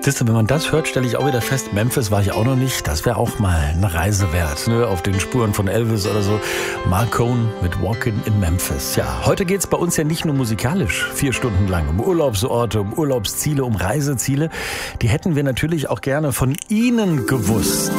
Siehst du, wenn man das hört, stelle ich auch wieder fest, Memphis war ich auch noch nicht. Das wäre auch mal eine Reise wert, ne? Auf den Spuren von Elvis oder so. Mark Cohn mit Walkin' in Memphis. Ja, heute geht's bei uns ja nicht nur musikalisch 4 Stunden lang um Urlaubsorte, um Urlaubsziele, um Reiseziele. Die hätten wir natürlich auch gerne von Ihnen gewusst.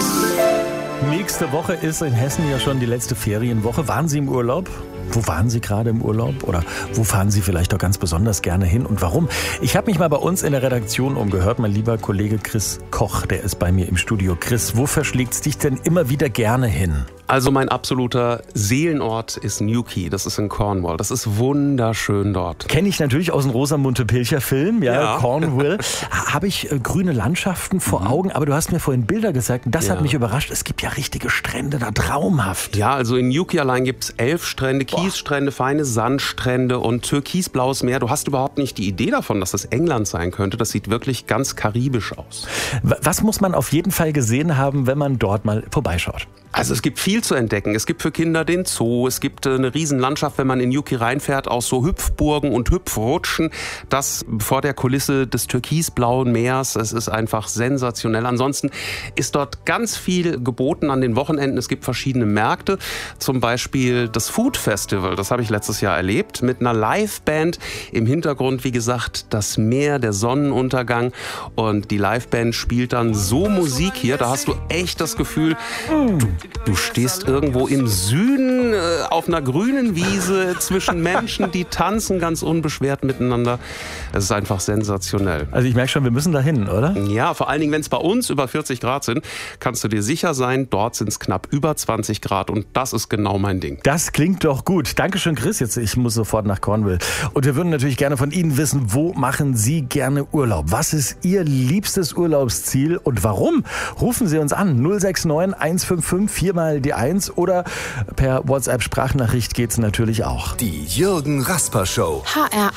Nächste Woche ist in Hessen ja schon die letzte Ferienwoche. Waren Sie im Urlaub? Wo waren Sie gerade im Urlaub? Oder wo fahren Sie vielleicht auch ganz besonders gerne hin und warum? Ich habe mich mal bei uns in der Redaktion umgehört. Mein lieber Kollege Chris Koch, der ist bei mir im Studio. Chris, wo verschlägt's dich denn immer wieder gerne hin? Also mein absoluter Seelenort ist Newquay, das ist in Cornwall. Das ist wunderschön dort. Kenne ich natürlich aus dem Rosamunde Pilcher-Film, ja. Cornwall. Habe ich grüne Landschaften vor Augen, aber du hast mir vorhin Bilder gezeigt und das hat mich überrascht. Es gibt ja richtige Strände da, traumhaft. Ja, also in Newquay allein gibt es 11 Strände, Kiesstrände, feine Sandstrände und türkisblaues Meer. Du hast überhaupt nicht die Idee davon, dass das England sein könnte. Das sieht wirklich ganz karibisch aus. Was muss man auf jeden Fall gesehen haben, wenn man dort mal vorbeischaut? Also es gibt viel zu entdecken. Es gibt für Kinder den Zoo, es gibt eine Riesenlandschaft, wenn man in Newquay reinfährt, aus so Hüpfburgen und Hüpfrutschen. Das vor der Kulisse des türkisblauen Meers. Es ist einfach sensationell. Ansonsten ist dort ganz viel geboten an den Wochenenden. Es gibt verschiedene Märkte, zum Beispiel das Food Festival. Das habe ich letztes Jahr erlebt mit einer Liveband. Im Hintergrund, wie gesagt, das Meer, der Sonnenuntergang. Und die Liveband spielt dann so Musik hier. Da hast du echt das Gefühl, du stehst irgendwo im Süden auf einer grünen Wiese zwischen Menschen, die tanzen ganz unbeschwert miteinander. Es ist einfach sensationell. Also ich merke schon, wir müssen da hin, oder? Ja, vor allen Dingen, wenn es bei uns über 40 Grad sind, kannst du dir sicher sein, dort sind es knapp über 20 Grad und das ist genau mein Ding. Das klingt doch gut. Dankeschön, Chris. Jetzt, ich muss sofort nach Cornwall. Und wir würden natürlich gerne von Ihnen wissen, wo machen Sie gerne Urlaub? Was ist Ihr liebstes Urlaubsziel und warum? Rufen Sie uns an 069 155 4 mal die 1 oder per WhatsApp-Sprachnachricht geht's natürlich auch. Die Jürgen Rasper Show. HR